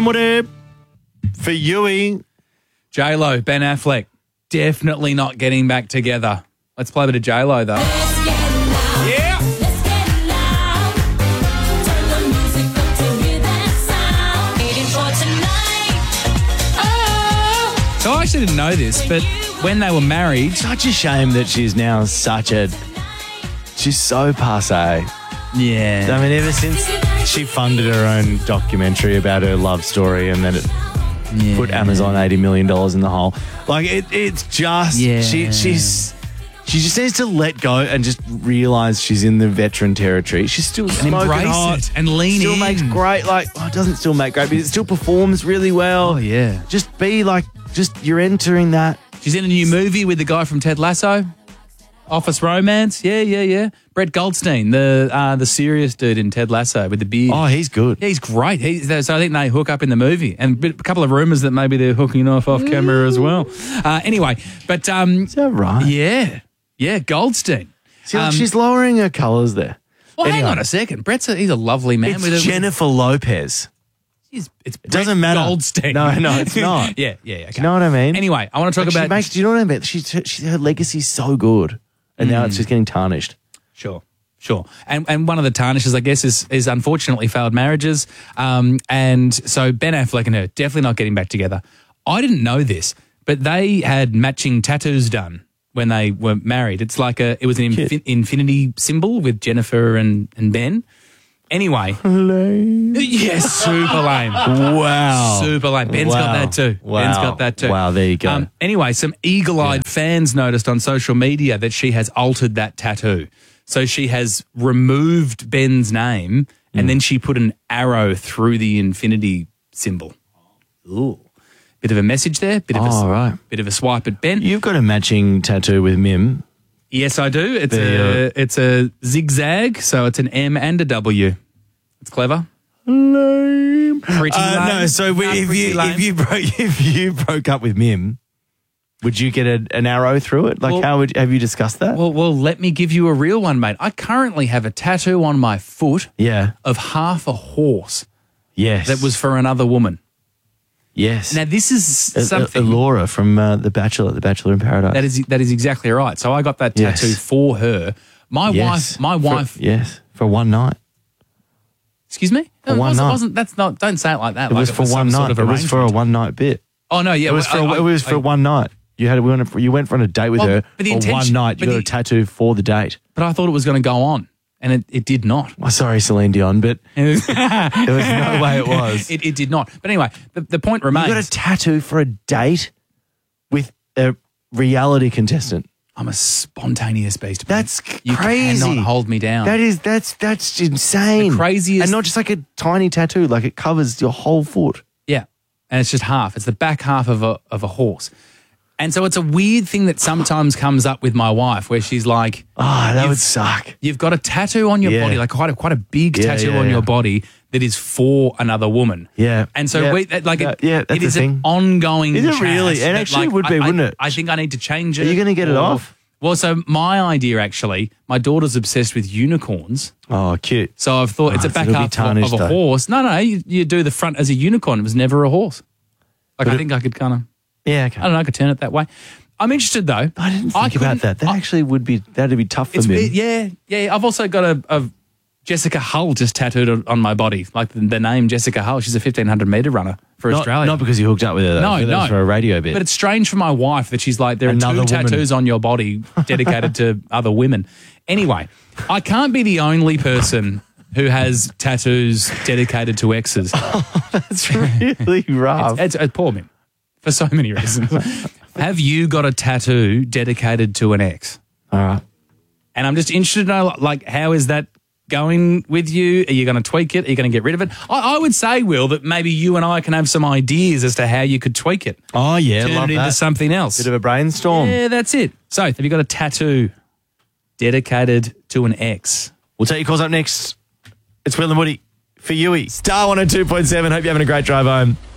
and Woody. For Yui. J-Lo, Ben Affleck, definitely not getting back together. Let's play a bit of J-Lo, though. Yeah. So I actually didn't know this, but when they were married... Such a shame that she's now she's so passé. Yeah. I mean, ever since she funded her own documentary about her love story and then it put Amazon $80 million in the hole. Like, it's just... Yeah. She just needs to let go and just realise she's in the veteran territory. She's still smoking embrace hot. it and lean still in. Makes great, it doesn't still make great, but it still performs really well. Oh, yeah. Just be you're entering that. She's in a new movie with the guy from Ted Lasso. Office Romance. Yeah. Brett Goldstein, the serious dude in Ted Lasso with the beard. Oh, he's good. Yeah, he's great. So I think they hook up in the movie. And a couple of rumours that maybe they're hooking off camera as well. Anyway, but... Is that right? Yeah, Goldstein. See, she's lowering her colours there. Well, hang on a second. He's a lovely man. It's Jennifer Lopez. It's It doesn't matter. Goldstein. No, it's not. yeah. Okay. Do you know what I mean? Anyway, I want to talk about... do you know what I mean? Her legacy's so good. And now it's just getting tarnished. Sure. And one of the tarnishes, I guess, is unfortunately failed marriages. And so Ben Affleck and her definitely not getting back together. I didn't know this, but they had matching tattoos done when they were married. It's like it was an infinity symbol with Jennifer and Ben. Anyway. Lame. Yes, super lame. Wow. Super lame. Ben's got that too. Ben's got that too. Wow, there you go. Anyway, some eagle-eyed fans noticed on social media that she has altered that tattoo. So she has removed Ben's name and then she put an arrow through the infinity symbol. Ooh. Bit of a message there. Bit of a swipe at Ben. You've got a matching tattoo with Mim. Yes, I do. It's a zigzag, so it's an M and a W. It's clever. Lame. Pretty lame. No, so if you broke up with Mim, would you get an arrow through it? Have you discussed that? Well, let me give you a real one, mate. I currently have a tattoo on my foot of half a horse. Yes. That was for another woman. Yes. Now, this is something... Laura from The Bachelor in Paradise. That is exactly right. So I got that tattoo for her. My wife... Yes, for one night. Excuse me? For one night. Don't say it like that. It was for one night. It was for a one-night bit. Oh, no, yeah. It was for one night. You went on a date with her for one night. You got a tattoo for the date. But I thought it was going to go on, and it did not. Well, sorry, Celine Dion, but there was no way it was. It did not. But anyway, the point remains. You got a tattoo for a date with a reality contestant. I'm a spontaneous beast. That's crazy. You cannot hold me down. That's insane. The craziest. And not just like a tiny tattoo, like it covers your whole foot. Yeah. And it's just half. It's the back half of a horse. And so it's a weird thing that sometimes comes up with my wife where she's like, that would suck. You've got a tattoo on your body, like quite a big tattoo on your body that is for another woman. Yeah. And so it is an ongoing Is it chat really? It actually would be, wouldn't it? I think I need to change it. Are you going to get it off? Well, so my idea actually, my daughter's obsessed with unicorns. Oh, cute. So I've thought it's a back half of a horse. No, you do the front as a unicorn. It was never a horse. I think I could kind of... Yeah, okay. I don't know, I could turn it that way. I'm interested though. I didn't think about that. That'd be tough for me. Yeah. I've also got a Jessica Hull just tattooed on my body, like the name Jessica Hull. She's a 1,500 metre runner for Australia. Not because you hooked up with her, though. No. For a radio bit. But it's strange for my wife that she's like, there are two tattoos on your body dedicated to other women. Anyway, I can't be the only person who has tattoos dedicated to exes. That's really rough. It's poor me. For so many reasons. Have you got a tattoo dedicated to an ex? All right. And I'm just interested to know, like, how is that going with you? Are you going to tweak it? Are you going to get rid of it? I would say, Will, that maybe you and I can have some ideas as to how you could tweak it. Oh, yeah. Turn it into something else. Bit of a brainstorm. Yeah, that's it. So, have you got a tattoo dedicated to an ex? We'll take your calls up next. It's Will and Woody for Yui. Star 102.7. Hope you're having a great drive home.